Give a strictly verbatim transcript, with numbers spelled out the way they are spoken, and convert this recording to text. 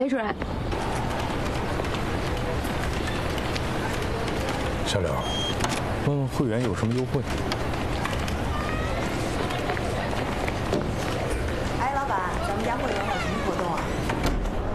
雷主任， 小柳，问问会员有什么优惠？